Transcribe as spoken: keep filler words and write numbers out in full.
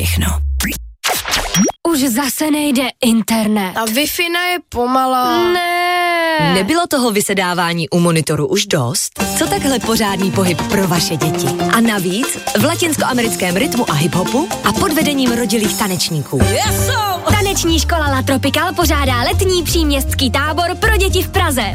všechno. Už zase nejde internet. A Wi-Fi je pomalá. Ne. Nebylo toho vysedávání u monitoru už dost? Co takhle pořádný pohyb pro vaše děti? A navíc v latinskoamerickém rytmu a hiphopu a pod vedením rodilých tanečníků. Taneční škola La Tropical pořádá letní příměstský tábor pro děti v Praze.